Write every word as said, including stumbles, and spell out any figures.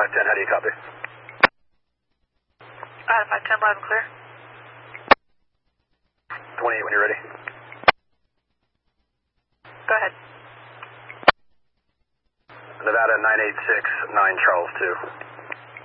five ten, how do you copy? Out of five ten, loud and clear. twenty-eight when you're ready. Go ahead. Nevada nine eight six, nine Charles two.